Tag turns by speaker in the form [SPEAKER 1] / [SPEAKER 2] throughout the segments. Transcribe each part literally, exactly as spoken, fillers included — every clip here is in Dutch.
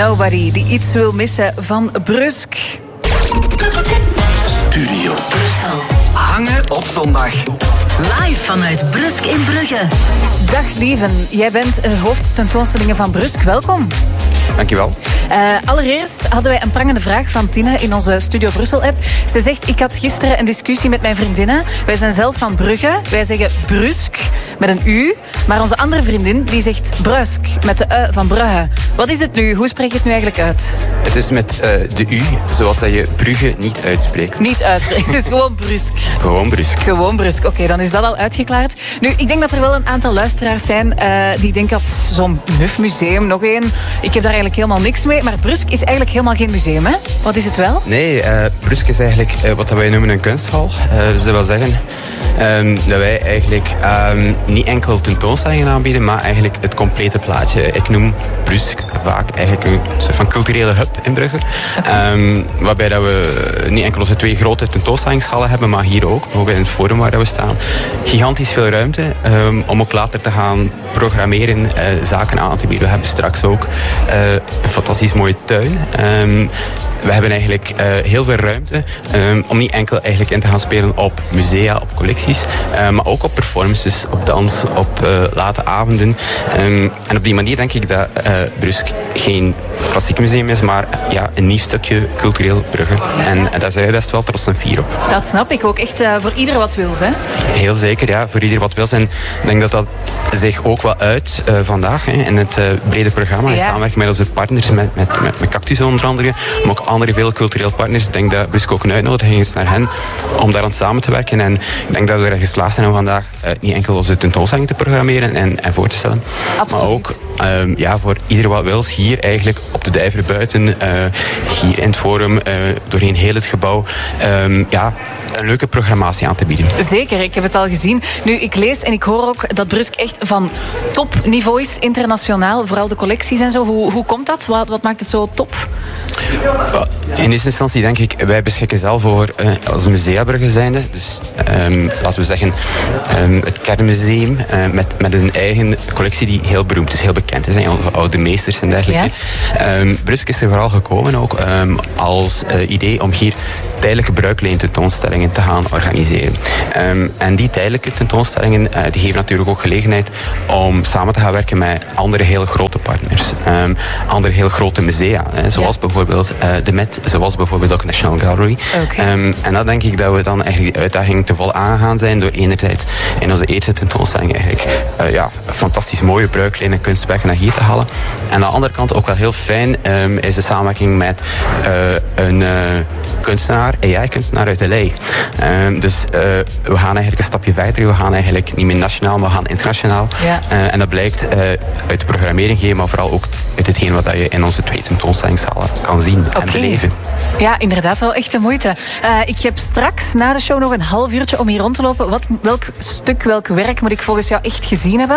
[SPEAKER 1] Nobody, die iets wil missen van Brusk.
[SPEAKER 2] Studio Brussel. Hangen op zondag.
[SPEAKER 3] Live vanuit Brusk in Brugge.
[SPEAKER 1] Dag Lieven, jij bent hoofdtentoonstellingen van Brusk. Welkom.
[SPEAKER 4] Dankjewel.
[SPEAKER 1] Uh, allereerst hadden wij een prangende vraag van Tina in onze Studio Brussel-app. Ze zegt, ik had gisteren een discussie met mijn vriendinnen. Wij zijn zelf van Brugge. Wij zeggen Brusk met een U. Maar onze andere vriendin die zegt Brusk met de U van Brugge. Wat is het nu? Hoe spreek je het nu eigenlijk uit?
[SPEAKER 4] Het is met uh, de U, zoals dat je Brugge niet uitspreekt.
[SPEAKER 1] Niet uitspreken, dus gewoon Brusk.
[SPEAKER 4] Gewoon Brusk.
[SPEAKER 1] Gewoon Brusk. Oké, okay, dan is dat al uitgeklaard. Nu, ik denk dat er wel een aantal luisteraars zijn uh, die denken op zo'n nuf museum, nog één. Ik heb daar eigenlijk helemaal niks mee. Maar Brusk is eigenlijk helemaal geen museum, hè? Wat is het wel?
[SPEAKER 4] Nee, uh, Brusk is eigenlijk uh, wat wij noemen een kunsthal. Uh, dus dat wil zeggen um, dat wij eigenlijk um, niet enkel tentoonstellingen aanbieden, maar eigenlijk het complete plaatje. Ik noem Brusk vaak eigenlijk een soort van culturele hub in Brugge. Okay. Um, waarbij dat we niet enkel onze twee grote tentoonstellingshallen hebben, maar hier ook, ook in het forum waar we staan. Gigantisch veel ruimte um, om ook later te gaan programmeren, uh, zaken aan te bieden. We hebben straks ook uh, een fantastisch mooie tuin. Um, we hebben eigenlijk uh, heel veel ruimte um, om niet enkel eigenlijk in te gaan spelen op musea, op collecties, uh, maar ook op performances, op dans, op uh, late avonden. Um, en op die manier denk ik dat uh, Brusk geen klassiek museum is, maar ja, een nieuw stukje cultureel Brugge. En, en daar zijn wij best wel trots en fier op.
[SPEAKER 1] Dat snap ik ook echt uh, voor ieder wat wils, hè?
[SPEAKER 4] Heel zeker, ja, voor ieder wat wils. En ik denk dat dat zich ook wel uit uh, vandaag hè, in het uh, brede programma, in ja. samenwerking met onze partners, met, met, met, met Cactus onder andere, maar ook andere veel cultureel partners. Ik denk dat Brusk ook een uitnodiging is naar hen om daar aan samen te werken. En ik denk dat we er geslaagd zijn om vandaag uh, niet enkel onze tentoonstelling te programmeren en, en voor te stellen,
[SPEAKER 1] Absoluut.
[SPEAKER 4] maar ook um, ja, voor ieder wat wils hier eigenlijk op de Dijver buiten, uh, hier in het forum, uh, doorheen heel het gebouw, um, ja, een leuke programmatie aan te bieden.
[SPEAKER 1] Zeker, ik heb het al gezien. Nu, ik lees en ik hoor ook dat Brusk echt van topniveau is, internationaal, vooral de collecties en zo. Hoe, hoe komt dat? Wat, wat maakt het zo top?
[SPEAKER 4] In eerste instantie denk ik, wij beschikken zelf over uh, als musea Brugge zijnde. Dus um, laten we zeggen, um, het kernmuseum uh, met, met een eigen collectie die heel beroemd is, heel bekend is. Onze oude meesters en dergelijke. Ja. Um, Brusk is er vooral gekomen ook um, als uh, idee om hier tijdelijke bruikleen tentoonstellingen te gaan organiseren. Um, en die tijdelijke tentoonstellingen uh, die geven natuurlijk ook gelegenheid om samen te gaan werken met andere heel grote partners. Um, andere heel grote musea, hè, zoals ja. bijvoorbeeld uh, de Met, zoals bijvoorbeeld ook National Gallery.
[SPEAKER 1] Okay.
[SPEAKER 4] Um, en dan denk ik dat we dan eigenlijk die uitdaging te vol aangaan zijn door enerzijds in onze eerste tentoonstelling eigenlijk uh, ja, fantastisch mooie bruikleen en kunstwerken naar hier te halen. En aan de andere kant ook wel heel fijn um, is de samenwerking met uh, een uh, kunstenaar, A I-kunstenaar uit L A. Um, dus uh, we gaan eigenlijk een stapje verder. We gaan eigenlijk niet meer nationaal, maar we gaan internationaal.
[SPEAKER 1] Ja.
[SPEAKER 4] Uh, en dat blijkt uh, uit de programmering geven, maar vooral ook uit hetgeen wat je in onze twee tentoonstellingszalen kan zien
[SPEAKER 1] okay.
[SPEAKER 4] en beleven.
[SPEAKER 1] Ja, inderdaad wel echt de moeite. Uh, ik heb straks na de show nog een half uurtje om hier rond te lopen. Wat, welk stuk, welk werk moet ik volgens jou echt gezien hebben?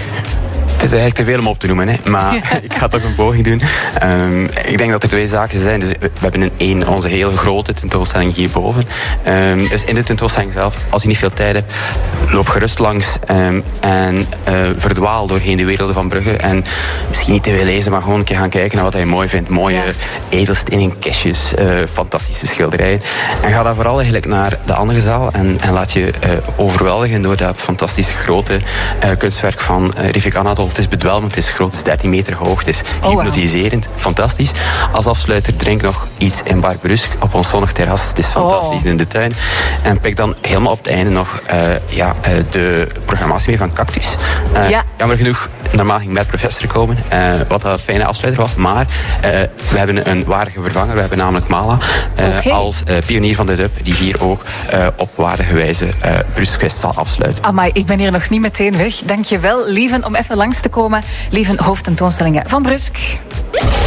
[SPEAKER 4] Het is eigenlijk te veel om op te noemen, hè. Maar ja. ik ga toch een poging doen. Um, ik denk dat er twee zaken zijn. Dus we hebben een één, onze hele grote tentoonstelling hierboven. Um, dus in de tentoonstelling zelf, als je niet veel tijd hebt, loop gerust langs um, en uh, verdwaal doorheen de werelden van Brugge. En misschien niet te veel lezen, maar gewoon een keer gaan kijken naar wat je mooi vindt. Mooie ja. edelstenen kistjes, uh, fantastische schilderijen. En ga dan vooral eigenlijk naar de andere zaal en, en laat je uh, overweldigen door dat fantastische grote uh, kunstwerk van uh, Rivik Anadol. Het is bedwelmend, het is groot, het is dertien meter hoog, het is hypnotiserend, oh, wow. fantastisch. Als afsluiter drink nog iets in Bar Brusk op ons zonnig terras. Het is fantastisch oh. in de tuin. En pik dan helemaal op het einde nog uh, ja, uh, de programmatie mee van Cactus. Uh, ja. Jammer genoeg, normaal ging met professor komen, uh, wat een fijne afsluiter was. Maar uh, we hebben een waardige vervanger, we hebben namelijk Mala uh, okay. als uh, pionier van de dub, die hier ook uh, op waardige wijze uh, Bruskfest zal afsluiten.
[SPEAKER 1] Amai, ik ben hier nog niet meteen weg. Dank je wel, Lieven, om even langs te komen. Lieven, hoofdtentoonstellingen van Brusk.